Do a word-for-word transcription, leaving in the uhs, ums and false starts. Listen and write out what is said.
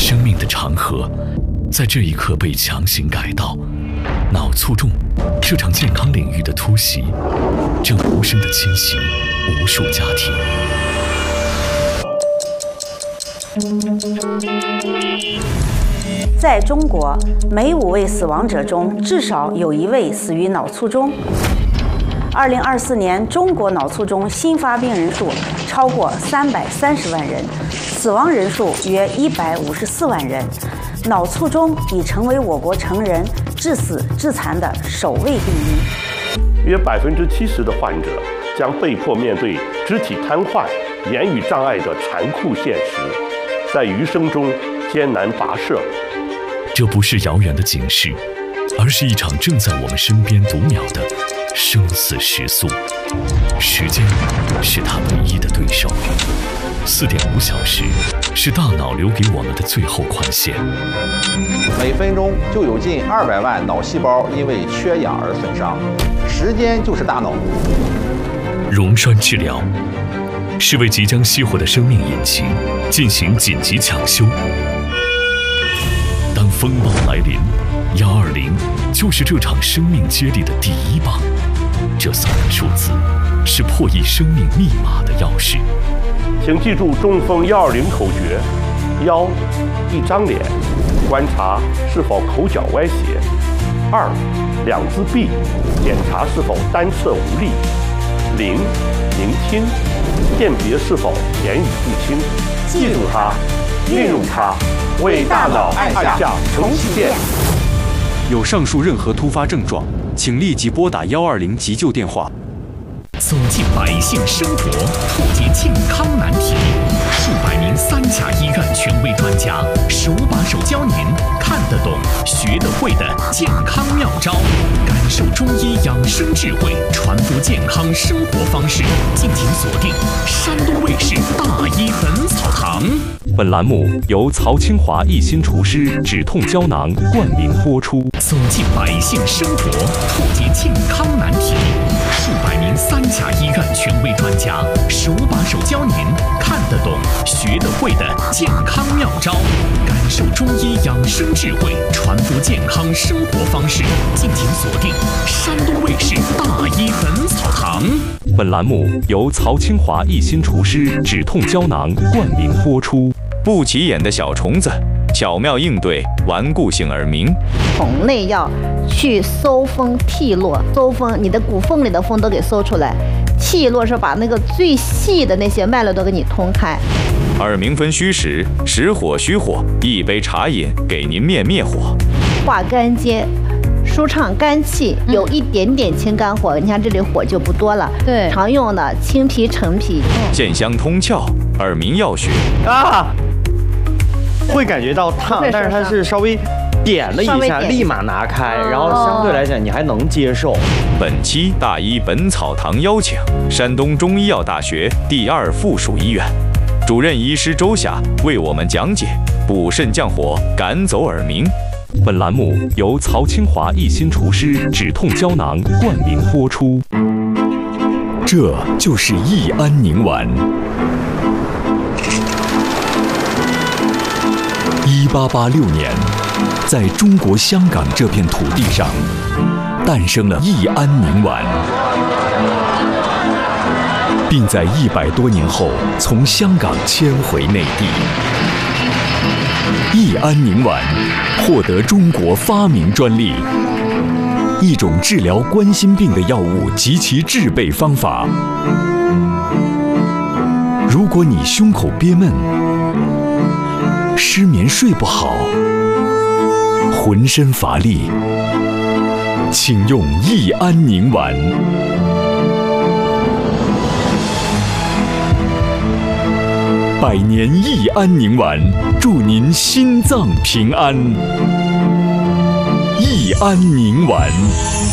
生命的长河，在这一刻被强行改道。脑卒中这场健康领域的突袭，正无声地侵袭无数家庭。 在中国，每五位死亡者中至少有一位死于脑卒中。二零二四年，中国脑卒中新发病人数超过三百三十万人，死亡人数约一百五十四万人。脑卒中已成为我国成人致死致残的首位病因。 约百分之七十的患者将被迫面对肢体瘫痪、言语障碍的残酷现实，在余生中艰难跋涉。 这不是遥远的警示，而是一场正在我们身边读秒的生死时速。时间是他唯一的对手。四点五小时是大脑留给我们的最后宽限。 每分钟就有近二百万脑细胞因为缺氧而损伤。时间就是大脑。 溶栓治疗是为即将熄火的生命引擎进行紧急抢修。当风暴来临，幺二零就是这场生命接力的第一棒。这三个数字是破译生命密码的钥匙。 请记住中风幺二零口诀：幺，一张脸，观察是否口角歪斜；二，两只臂，检查是否单侧无力；零，聆听，辨别是否言语不清。记住它，运用它，为大脑按下重启键。 有上述任何突发症状，请立即拨打幺二零急救电话。 走进百姓生活，破解健康难题。数百名三甲医院权威专家手把手教您看得懂、学得会的健康妙招，感受中医养生智慧，传播健康生活方式。敬请锁定山东卫视大医本草堂。 本栏目由曹清华一心除湿止痛胶囊冠名播出。 走进百姓生活，破解健康难题。数百名三甲医院权威专家手把手教您看得懂、学得会的健康妙招，感受中医养生智慧，传播健康生活方式。敬请锁定山东卫视大医本草堂。 本栏目由曹清华一心除湿止痛胶囊冠名播出。不起眼的小虫子，巧妙应对顽固性耳鸣。 孔内要去搜风剔络，搜风你的骨缝里的风都给搜出来，剔络是把那个最细的那些脉络都给你通开。 耳鸣分虚实，实火虚火，一杯茶饮给您灭灭火。 化肝结，舒畅肝气，有一点点清肝火，你看这里火就不多了。 对， 常用的清脾陈脾。 健香通窍，耳鸣药学啊。会感觉到烫，但是它是稍微点了一下，立马拿开，然后相对来讲你还能接受。 本期大医本草堂邀请山东中医药大学第二附属医院主任医师周霞为我们讲解补肾降火，赶走耳鸣。本栏目由曹清华一心除湿止痛胶囊冠名播出。 这就是益安宁丸。一八八六年，在中国香港这片土地上，诞生了益安宁丸，并在一百多年后从香港迁回内地。益安宁丸获得中国发明专利，一种治疗冠心病的药物及其制备方法。如果你胸口憋闷，失眠睡不好，浑身乏力，请用益安宁丸。百年益安宁丸，祝您心脏平安。益安宁丸。